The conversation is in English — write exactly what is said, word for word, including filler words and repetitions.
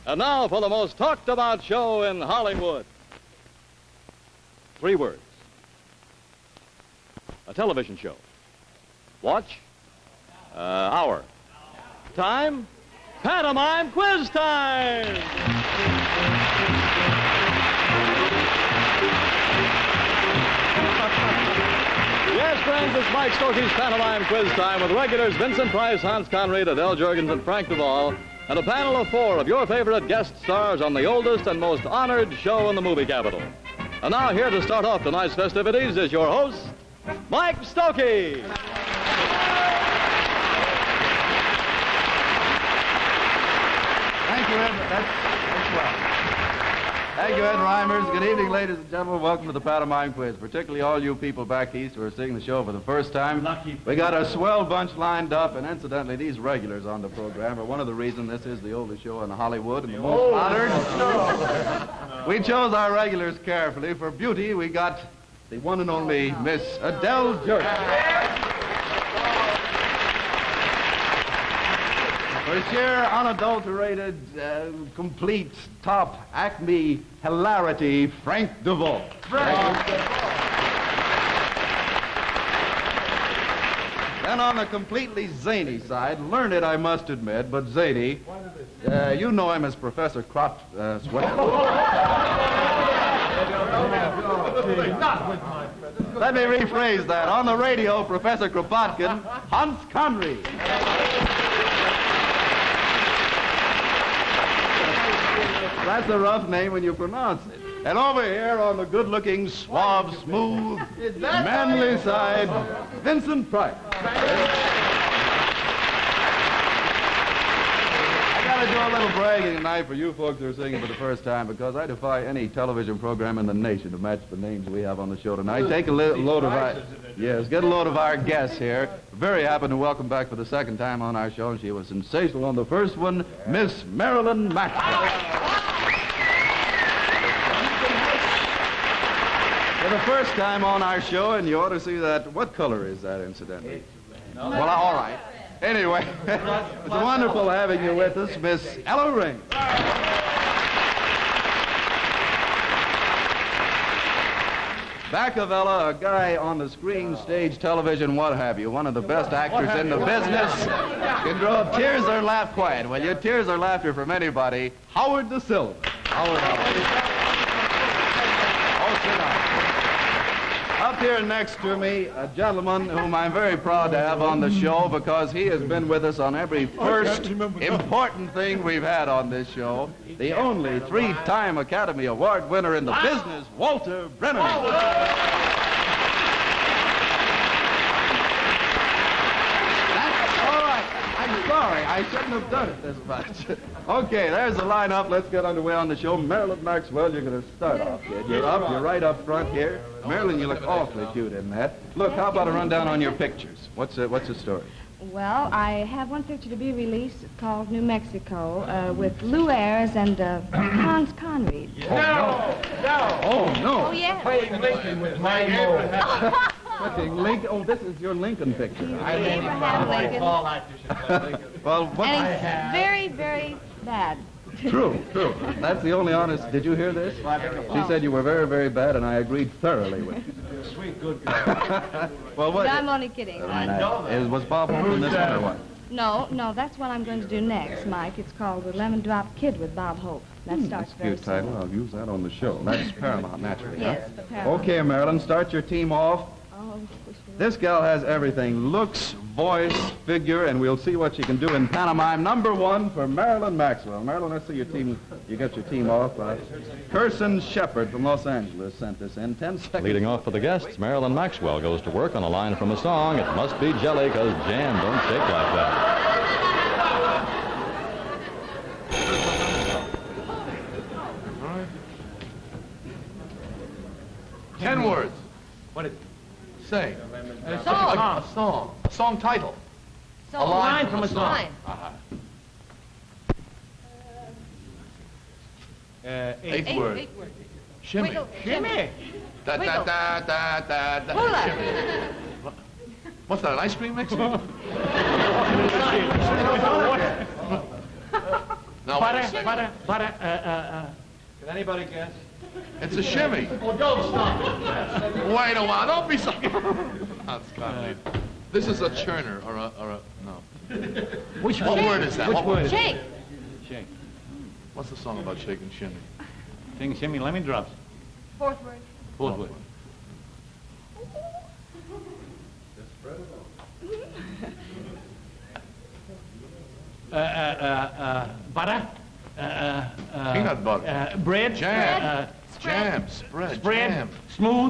And now for the most talked about show in Hollywood. Three words. A television show. Watch. Uh, hour. Time. Pantomime quiz time. Yes, friends, it's Mike Stokey's Pantomime Quiz Time with regulars Vincent Price, Hans Conried, Adele Jurgens, and Frank Duvall, and a panel of four of your favorite guest stars on the oldest and most honored show in the movie capital. And now here to start off tonight's festivities is your host, Mike Stokey. Thank you, Ed. That's, that's well. Thank you, Ed Reimers. Good evening, ladies and gentlemen. Welcome to the Pantomime Quiz, particularly all you people back east who are seeing the show for the first time. Lucky. We got a swell bunch lined up, and incidentally, these regulars on the program are one of the reasons this is the oldest show in Hollywood and the most honored. We chose our regulars carefully. For beauty, we got the one and only Miss Adele Jurgens. For sheer, unadulterated, uh, complete, top, acme hilarity, Frank Duvall. Frank. Then on the completely zany side, learned, I must admit, but zany, uh, you know him as Professor Crot uh, Sweat. Let me rephrase that. On the radio, Professor Kropotkin, Hans Conried. That's a rough name when you pronounce it. And over here on the good-looking, suave, smooth, manly side, Vincent Price. I gotta do a little bragging tonight for you folks who are singing for the first time, because I defy any television program in the nation to match the names we have on the show tonight. Take a li- load of our... Yes, get a load of our guests here. Very happy to welcome back for the second time on our show, and she was sensational on the first one, Miss Marilyn Maxwell. For the first time on our show, and you ought to see that. What color is that, incidentally? No. Well, all right. Anyway, it's wonderful having you with us, Miss Ella Ring. Back of Ella, a guy on the screen, stage, television, what have you, one of the best actors in the business. Can draw tears or laugh quiet. Well, your tears or laughter from anybody, Howard Da Silva. Howard, Howard. Up here next to me, a gentleman whom I'm very proud to have on the show because he has been with us on every first important thing we've had on this show. The only three-time Academy Award winner in the business, Walter Brennan. That's all right. I'm sorry. I shouldn't have done it this much. Okay, there's the lineup. Let's get underway on the show. Marilyn Maxwell, you're going to start off, kid. You're up. You're right up front here. Marilyn, you look awfully cute in that. Look, how about a rundown on your pictures? What's the, what's the story? Well, I have one picture to be released. It's called New Mexico, uh, with Lou Ayres and uh, Hans Conried. No! No! Oh, no. Oh, yeah. Playing Lincoln with my Abraham. Playing Lincoln. Oh, this is your Lincoln picture. He's Abraham Lincoln. All actors should play Lincoln. Well, what... And he's very, very bad. True, true. That's the only honest... Did you hear this? She said you were very, very bad, and I agreed thoroughly with you. Sweet, good girl. Well, what... No, I'm only kidding. I know that. Is, was Bob Hope in this one or what? No, no, that's what I'm going to do next, Mike. It's called The Lemon Drop Kid with Bob Hope. That Hmm, starts that's a very cute title. soon. I'll use that on the show. That's Paramount, naturally, Yes, the Paramount. huh? Okay, Marilyn, start your team off. Oh, This gal has everything. Looks, voice, figure, and we'll see what she can do in pantomime. Number one for Marilyn Maxwell. Marilyn, let's see your team. You got your team off. Uh, Kirsten Shepard from Los Angeles sent this in. Ten seconds. Leading off for the guests, Marilyn Maxwell goes to work on a line from a song, It Must Be Jelly, 'Cause Jam Don't Shake Like That. Ten words. What is it? Say. A song. A song. A song title. So, A line from a song. line. Uh-huh. Uh, eight. Eighth Eight, word. eight words. Shimmy. Wiggle, Shimmy. Da, da, Wiggle. da, da, da, da. Hula. Shimmy. What's that, an ice cream mix? No, wait a Butter, second. butter, butter, uh, uh, uh. Can anybody guess? It's a shimmy. Oh, don't stop it. Wait a while. Don't be so... That's Conrad. This is a churner or a... Or a no. Which What word is that? Which What word word? is it? Shake. Shake. What's the song about shake and shimmy? Sing shimmy lemon drops. Fourth word. Fourth word. Uh, uh, uh, uh, butter. Uh, uh, uh, Peanut butter. Uh, bread. Jam. Uh, Jam. Spread. spread. Jam. Smooth.